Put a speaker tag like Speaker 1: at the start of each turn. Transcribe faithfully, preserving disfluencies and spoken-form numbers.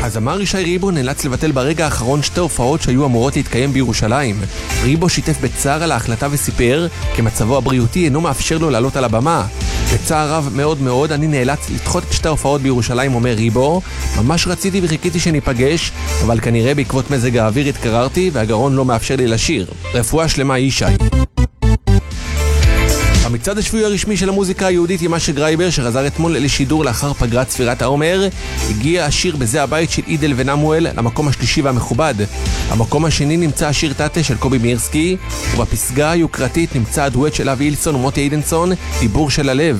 Speaker 1: הזמר ישי ריבו נאלץ לבטל ברגע האחרון שתי הופעות שהיו אמורות להתקיים בירושלים. ריבו שיתף בצער על ההחלטה וסיפר כי מצבו הבריאותי אינו מאפשר לו לעלות על הבמה. בצער רב מאוד מאוד אני נאלץ לדחות את שתי הופעות בירושלים, אומר ריבו. ממש רציתי וחיכיתי שניפגש, אבל כנראה בעקבות מזג האוויר התקררתי והגרון לא מאפשר לי לשיר. רפואה שלמה ישי. המצעד השבועי הרשמי של המוזיקה היהודית עם אשר גרייבר, שחזר אתמול לשידור לאחר פגרת ספירת העומר, הגיע השיר בזה הבית של אידל ונמואל למקום השלישי והמכובד. המקום השני נמצא השיר תתה של קובי מירסקי, ובפסגה היוקרתית נמצא הדואט של אבי אילסון ומוטי אידנסון, דיבור של הלב.